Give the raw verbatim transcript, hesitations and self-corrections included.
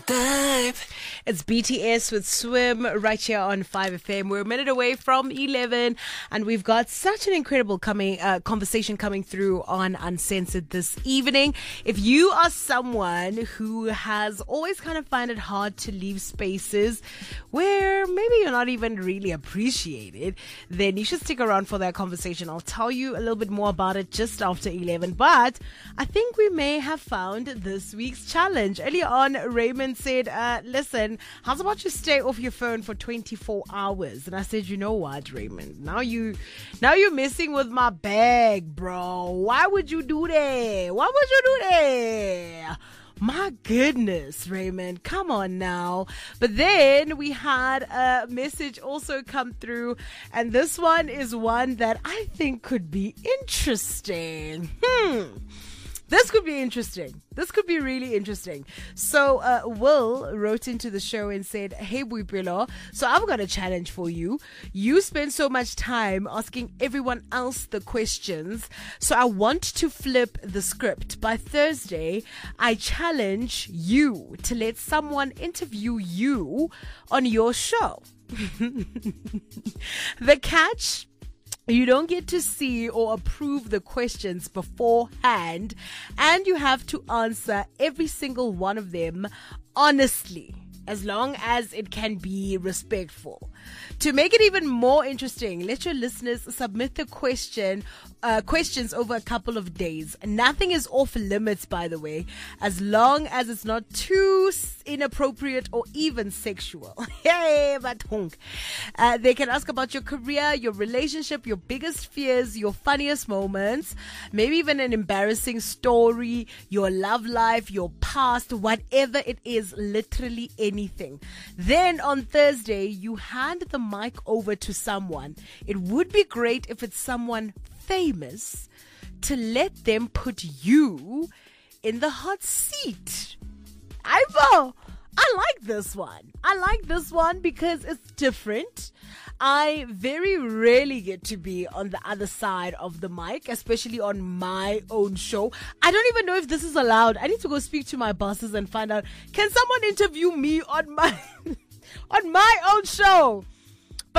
type. It's B T S with Swim right here on five F M. We're a minute away from eleven, and we've got such an incredible coming uh, conversation coming through on Uncensored this evening. If you are someone who has always kind of find it hard to leave spaces where maybe you're not even really appreciated, then you should stick around for that conversation. I'll tell you a little bit more about it just after eleven, but I think we may have found this week's challenge. Earlier on, Raymond said, uh, listen, how's about you stay off your phone for twenty-four hours? And I said, you know what, Raymond? Now you, now you're messing with my bag, bro. Why would you do that? Why would you do that? My goodness, Raymond, come on now. But then we had a message also come through, and this one is one that I think could be interesting. Hmm. This could be interesting. This could be really interesting. So, uh, Will wrote into the show and said, hey, Boipelo, so I've got a challenge for you. You spend so much time asking everyone else the questions. So I want to flip the script. By Thursday, I challenge you to let someone interview you on your show. The catch: you don't get to see or approve the questions beforehand, and you have to answer every single one of them honestly, as long as it can be respectful. To make it even more interesting, let your listeners submit the question, uh, questions over a couple of days. Nothing is off limits, by the way, as long as it's not too inappropriate or even sexual. Hey, but uh, they can ask about your career, your relationship, your biggest fears, your funniest moments, maybe even an embarrassing story, your love life, your past, whatever it is, literally anything. Then on Thursday, you hand the mic over to someone. It would be great if it's someone famous, to let them put you in the hot seat. Ivo, I like this one. I like this one because it's different. I very rarely get to be on the other side of the mic, especially on my own show. I don't even know if this is allowed. I need to go speak to my bosses and find out, can someone interview me on my on my own show?